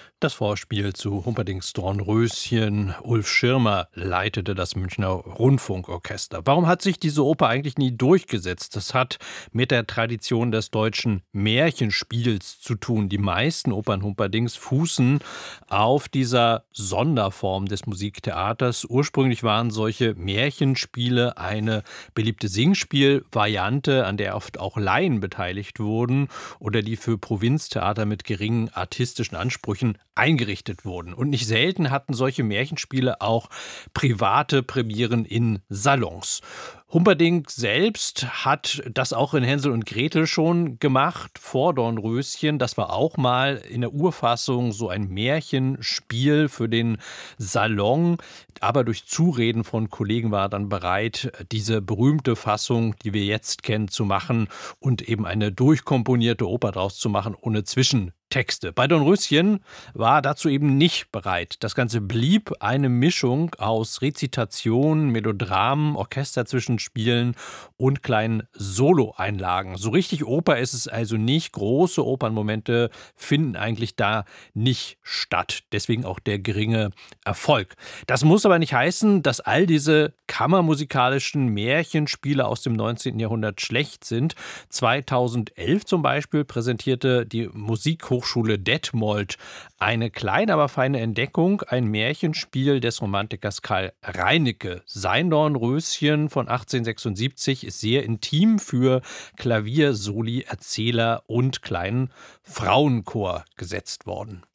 Das Vorspiel zu Humperdincks Dornröschen. Ulf Schirmer leitete das Münchner Rundfunkorchester. Warum hat sich diese Oper eigentlich nie durchgesetzt? Das hat mit der Tradition des deutschen Märchenspiels zu tun. Die meisten Opern Humperdincks fußen auf dieser Sonderform des Musiktheaters. Ursprünglich waren solche Märchenspiele eine beliebte Singspielvariante, an der oft auch Laien beteiligt wurden oder die für Provinztheater mit geringen artistischen Ansprüchen eingerichtet wurden. Und nicht selten hatten solche Märchenspiele auch private Premieren in Salons. Humperdinck selbst hat das auch in Hänsel und Gretel schon gemacht, vor Dornröschen. Das war auch mal in der Urfassung so ein Märchenspiel für den Salon. Aber durch Zureden von Kollegen war er dann bereit, diese berühmte Fassung, die wir jetzt kennen, zu machen und eben eine durchkomponierte Oper draus zu machen, ohne Zwischentexte. Bei Dornröschen war er dazu eben nicht bereit. Das Ganze blieb eine Mischung aus Rezitation, Melodramen, Orchesterzwischenspielen und kleinen Soloeinlagen. So richtig Oper ist es also nicht. Große Opernmomente finden eigentlich da nicht statt. Deswegen auch der geringe Erfolg. Das muss aber nicht heißen, dass all diese kammermusikalischen Märchenspiele aus dem 19. Jahrhundert schlecht sind. 2011 zum Beispiel präsentierte die Musikhochschule Detmold eine kleine, aber feine Entdeckung, ein Märchenspiel des Romantikers Karl Reinicke. Sein Dornröschen von 1876 ist sehr intim für Klavier, Soli, Erzähler und kleinen Frauenchor gesetzt worden.